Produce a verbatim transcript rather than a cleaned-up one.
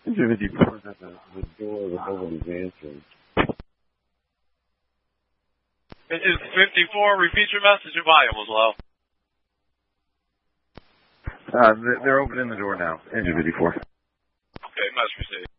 Engine fifty-four is at the, the door that nobody's answering. Engine fifty-four, repeat your message. Your volume was low. Uh, they're opening the door now. Engine fifty-four. Okay, message received.